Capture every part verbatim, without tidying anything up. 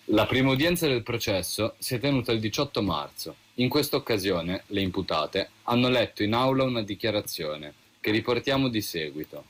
La prima udienza del processo si è tenuta il diciotto marzo. In questa occasione le imputate hanno letto in aula una dichiarazione che riportiamo di seguito.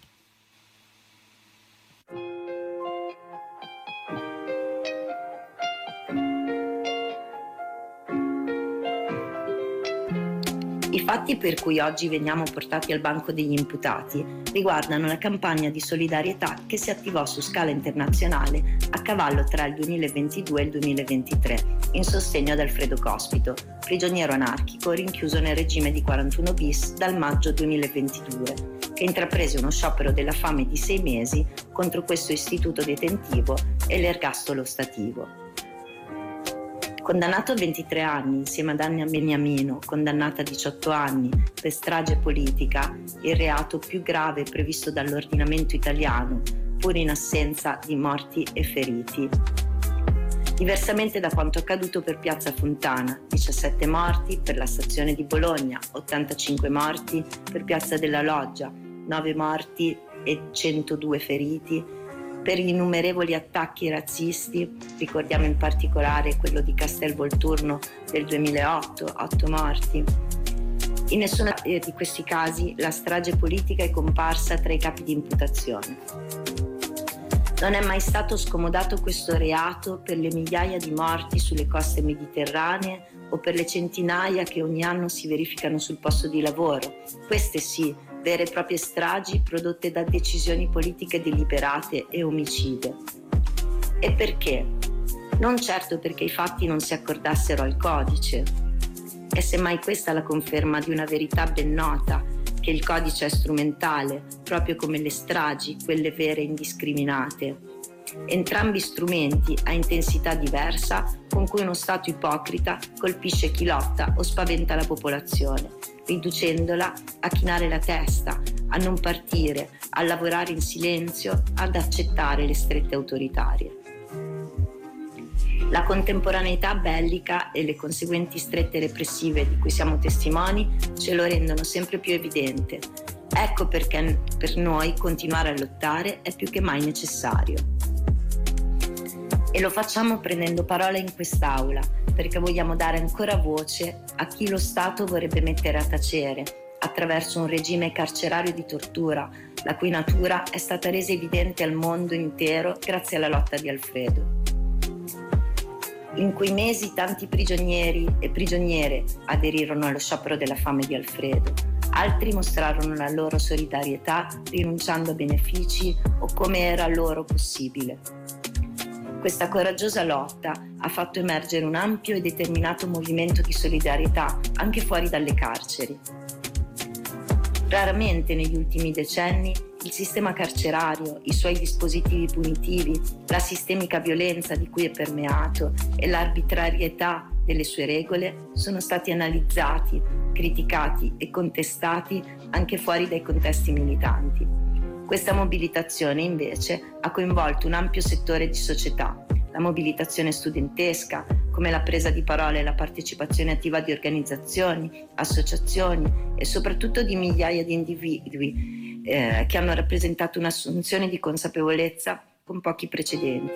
I fatti per cui oggi veniamo portati al banco degli imputati riguardano la campagna di solidarietà che si attivò su scala internazionale a cavallo tra il duemilaventidue e il duemilaventitré in sostegno ad Alfredo Cospito, prigioniero anarchico rinchiuso nel regime di quarantuno bis dal maggio duemilaventidue, che intraprese uno sciopero della fame di sei mesi contro questo istituto detentivo e l'ergastolo ostativo. Condannato a ventitré anni insieme ad Anna Beniamino, condannata a diciotto anni per strage politica, il reato più grave previsto dall'ordinamento italiano, pur in assenza di morti e feriti. Diversamente da quanto accaduto per Piazza Fontana, diciassette morti, per la stazione di Bologna, ottantacinque morti, per Piazza della Loggia, nove morti e centodue feriti, per gli innumerevoli attacchi razzisti, ricordiamo in particolare quello di Castel Volturno del duemilaotto, otto morti. In nessuno di questi casi la strage politica è comparsa tra i capi di imputazione. Non è mai stato scomodato questo reato per le migliaia di morti sulle coste mediterranee o per le centinaia che ogni anno si verificano sul posto di lavoro. Queste sì, vere e proprie stragi prodotte da decisioni politiche deliberate e omicide. E perché? Non certo perché i fatti non si accordassero al codice. È semmai questa la conferma di una verità ben nota, che il codice è strumentale, proprio come le stragi, quelle vere e indiscriminate. Entrambi strumenti a intensità diversa con cui uno Stato ipocrita colpisce chi lotta o spaventa la popolazione, riducendola a chinare la testa, a non partire, a lavorare in silenzio, ad accettare le strette autoritarie. La contemporaneità bellica e le conseguenti strette repressive di cui siamo testimoni ce lo rendono sempre più evidente. Ecco perché per noi continuare a lottare è più che mai necessario. E lo facciamo prendendo parola in quest'aula, perché vogliamo dare ancora voce a chi lo Stato vorrebbe mettere a tacere, attraverso un regime carcerario di tortura, la cui natura è stata resa evidente al mondo intero grazie alla lotta di Alfredo. In quei mesi tanti prigionieri e prigioniere aderirono allo sciopero della fame di Alfredo, altri mostrarono la loro solidarietà rinunciando a benefici o come era loro possibile. Questa coraggiosa lotta ha fatto emergere un ampio e determinato movimento di solidarietà anche fuori dalle carceri. Raramente negli ultimi decenni il sistema carcerario, i suoi dispositivi punitivi, la sistemica violenza di cui è permeato e l'arbitrarietà delle sue regole sono stati analizzati, criticati e contestati anche fuori dai contesti militanti. Questa mobilitazione invece ha coinvolto un ampio settore di società, la mobilitazione studentesca, come la presa di parola e la partecipazione attiva di organizzazioni, associazioni e soprattutto di migliaia di individui eh, che hanno rappresentato un'assunzione di consapevolezza con pochi precedenti.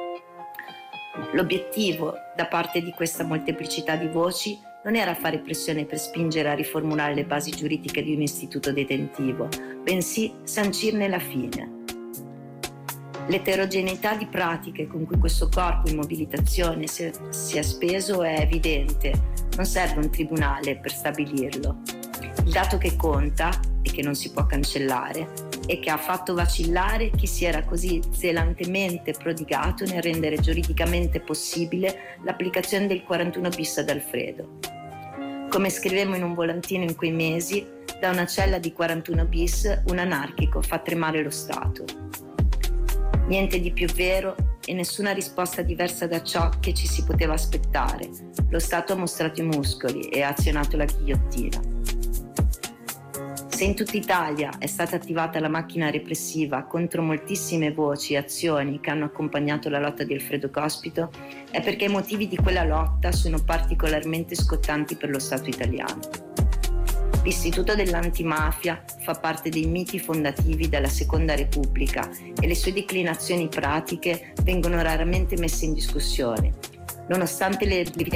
L'obiettivo da parte di questa molteplicità di voci non era fare pressione per spingere a riformulare le basi giuridiche di un istituto detentivo, bensì sancirne la fine. L'eterogeneità di pratiche con cui questo corpo in mobilitazione si è, si è speso è evidente, non serve un tribunale per stabilirlo. Il dato che conta, e che non si può cancellare, è che ha fatto vacillare chi si era così zelantemente prodigato nel rendere giuridicamente possibile l'applicazione del quarantuno bis ad Alfredo. Come scrivemmo in un volantino in quei mesi, da una cella di quarantuno bis un anarchico fa tremare lo Stato. Niente di più vero e nessuna risposta diversa da ciò che ci si poteva aspettare. Lo Stato ha mostrato i muscoli e ha azionato la ghigliottina. Se in tutta Italia è stata attivata la macchina repressiva contro moltissime voci e azioni che hanno accompagnato la lotta di Alfredo Cospito, è perché i motivi di quella lotta sono particolarmente scottanti per lo Stato italiano. L'Istituto dell'Antimafia fa parte dei miti fondativi della Seconda Repubblica e le sue declinazioni pratiche vengono raramente messe in discussione. Nonostante le